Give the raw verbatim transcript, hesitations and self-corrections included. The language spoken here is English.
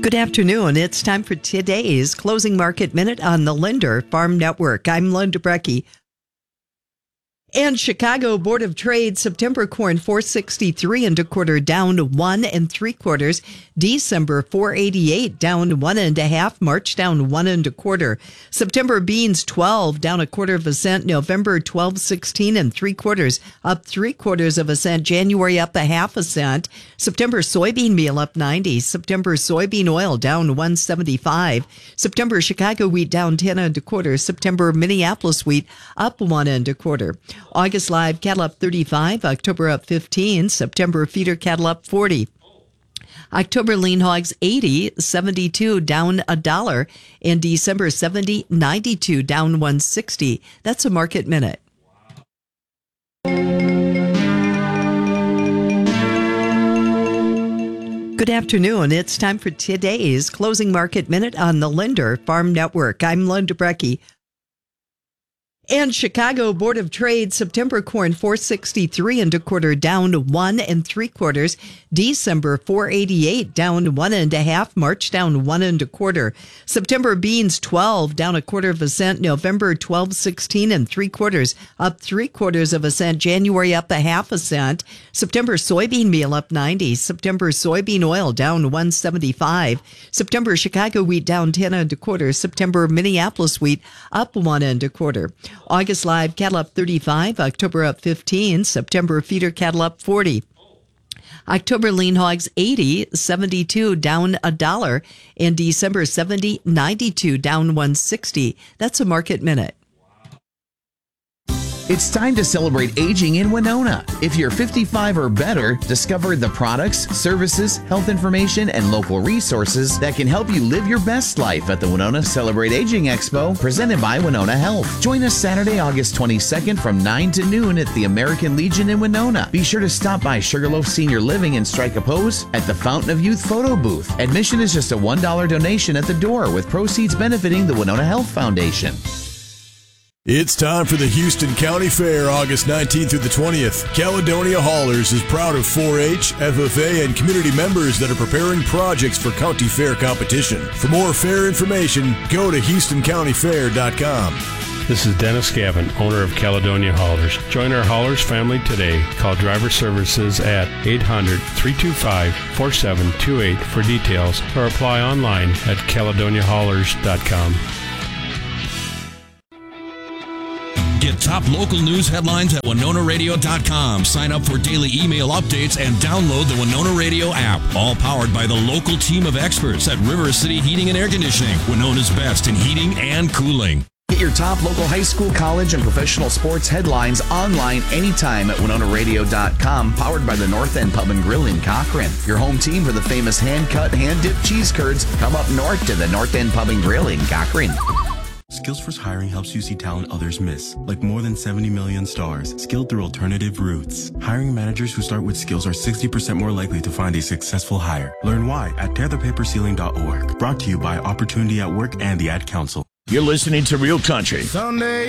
Good afternoon. It's time for today's Closing Market Minute on the Linder Farm Network. I'm Linda Brecky. And Chicago Board of Trade, September corn four sixty-three and a quarter, down to one and three quarters. December four eighty-eight, down one and a half. March down one and a quarter. September beans twelve, down a quarter of a cent. November twelve sixteen and three quarters, up three quarters of a cent. January up a half a cent. September soybean meal up ninety. September soybean oil down one seventy-five. September Chicago wheat down ten and a quarter. September Minneapolis wheat up one and a quarter. August live cattle up thirty-five, October up fifteen, September feeder cattle up forty. October lean hogs eighty, seventy-two, down a dollar, and December seventy, ninety-two, down one sixty. That's a market minute. Good afternoon. It's time for today's Closing Market Minute on the Linder Farm Network. I'm Linda Brecky. And Chicago Board of Trade, September corn four sixty-three and a quarter, down to one and three quarters. December four eighty-eight, down one and a half. March down one and a quarter. September beans twelve, down a quarter of a cent. November twelve sixteen and three quarters, up three quarters of a cent. January up a half a cent. September soybean meal up ninety. September soybean oil down one seventy-five. September Chicago wheat down ten and a quarter. September Minneapolis wheat up one and a quarter. August live cattle up thirty-five, October up fifteen, September feeder cattle up forty. October lean hogs eighty, seventy-two, down a dollar, and December seventy, ninety-two, down one sixty. That's a market minute. It's time to celebrate aging in Winona. If you're fifty-five or better, discover the products, services, health information, and local resources that can help you live your best life at the Winona Celebrate Aging Expo, presented by Winona Health. Join us Saturday, August twenty-second from nine to noon at the American Legion in Winona. Be sure to stop by Sugarloaf Senior Living and strike a pose at the Fountain of Youth photo booth. Admission is just a one dollar donation at the door, with proceeds benefiting the Winona Health Foundation. It's time for the Houston County Fair, August nineteenth through the twentieth. Caledonia Haulers is proud of four H, F F A, and community members that are preparing projects for county fair competition. For more fair information, go to houston county fair dot com. This is Dennis Gavin, owner of Caledonia Haulers. Join our Haulers family today. Call Driver Services at eight hundred, three two five, four seven two eight for details, or apply online at caledonia haulers dot com. Get top local news headlines at winona radio dot com. Sign up for daily email updates and download the Winona Radio app. All powered by the local team of experts at River City Heating and Air Conditioning, Winona's best in heating and cooling. Get your top local high school, college, and professional sports headlines online anytime at winona radio dot com, powered by the North End Pub and Grill in Cochrane. Your home team for the famous hand-cut, hand-dipped cheese curds. Come up north to the North End Pub and Grill in Cochrane. SkillsForce Hiring helps you see talent others miss, like more than seventy million stars, skilled through alternative routes. Hiring managers who start with skills are sixty percent more likely to find a successful hire. Learn why at tear the paper ceiling dot org. Brought to you by Opportunity at Work and the Ad Council. You're listening to Real Country. Sunday.